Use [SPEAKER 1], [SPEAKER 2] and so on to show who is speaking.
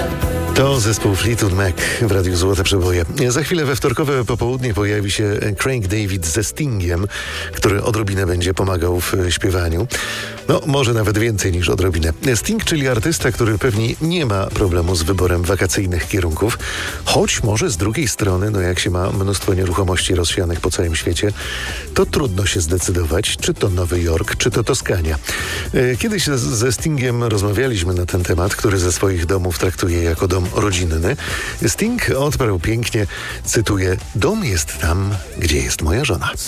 [SPEAKER 1] To zespół Fleetwood Mac w Radiu Złote Przeboje. Za chwilę we wtorkowe popołudnie pojawi się Craig David ze Stingiem, który odrobinę będzie pomagał w śpiewaniu. No, może nawet więcej niż odrobinę. Sting, czyli artysta, który pewnie nie ma problemu z wyborem wakacyjnych kierunków, choć może z drugiej strony, no jak się ma mnóstwo nieruchomości rozsianych po całym świecie, to trudno się zdecydować, czy to Nowy Jork, czy to Toskania. Kiedyś ze Stingiem rozmawialiśmy na ten temat, który ze swoich domów traktuje jako dom rodzinny. Sting odparł pięknie, cytuję: dom jest tam, gdzie jest moja żona.